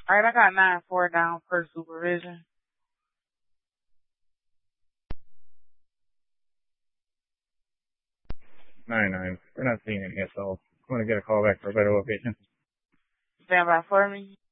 All right, I got 9-4 down per supervision. 9-9. We're not seeing any SL. I'm going to get a call back for a better location. Stand by for me.